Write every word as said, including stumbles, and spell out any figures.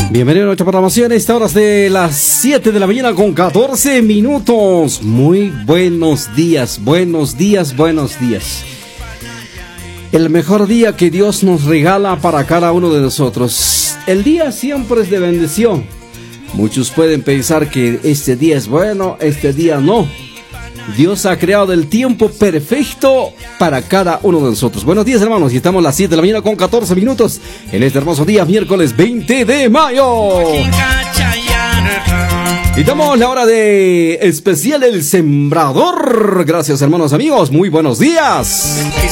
Bienvenido a nuestra programación. Esta hora es de las siete de la mañana con catorce minutos. Muy buenos días, buenos días, buenos días. El mejor día que Dios nos regala para cada uno de nosotros. El día siempre es de bendición. Muchos pueden pensar que este día es bueno, este día no. Dios ha creado el tiempo perfecto para cada uno de nosotros. Buenos días, hermanos, y estamos a las siete de la mañana con catorce minutos en este hermoso día, miércoles veinte de mayo. Y damos la hora de especial El Sembrador. Gracias, hermanos, amigos, muy buenos días.